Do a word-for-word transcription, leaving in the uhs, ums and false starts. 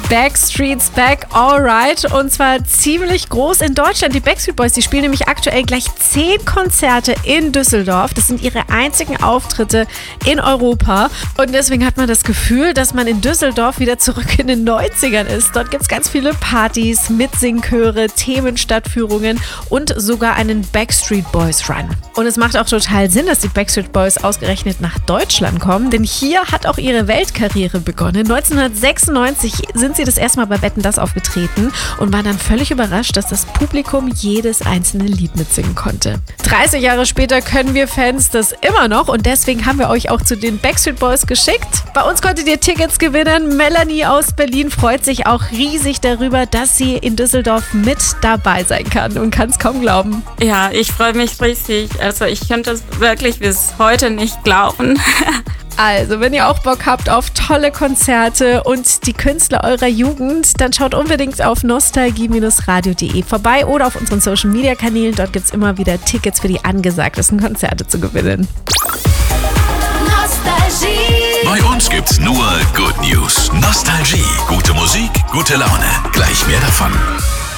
Backstreet's Back, alright. Und zwar ziemlich groß in Deutschland. Die Backstreet Boys, die spielen nämlich aktuell gleich zehn Konzerte in Düsseldorf. Das sind ihre einzigen Auftritte in Europa. Und deswegen hat man das Gefühl, dass man in Düsseldorf wieder zurück in den neunzigern ist. Dort gibt es ganz viele Partys, Mitsingchöre, Themenstadtführungen und sogar einen Backstreet Boys Run. Und es macht auch total Sinn, dass die Backstreet Boys ausgerechnet nach Deutschland kommen, denn hier hat auch ihre Weltkarriere begonnen. neunzehnhundertsechsundneunzig sind sie das erste Mal bei Wetten, dass aufgetreten und waren dann völlig überrascht, dass das Publikum jedes einzelne Lied mitsingen konnte. dreißig Jahre später können wir Fans das immer noch und deswegen haben wir euch auch zu den Backstreet Boys geschickt. Bei uns konntet ihr Tickets gewinnen. Melanie aus Berlin freut sich auch riesig darüber, dass sie in Düsseldorf mit dabei sein kann und kann es kaum glauben. Ja, ich freue mich riesig. Also ich könnte es wirklich bis heute nicht glauben. Also, wenn ihr auch Bock habt auf tolle Konzerte und die Künstler eurer Jugend, dann schaut unbedingt auf nostalgie Bindestrich radio punkt de vorbei oder auf unseren Social-Media-Kanälen. Dort gibt es immer wieder Tickets für die angesagtesten Konzerte zu gewinnen. Nostalgie. Bei uns gibt's nur Good News. Nostalgie. Gute Musik, gute Laune. Gleich mehr davon.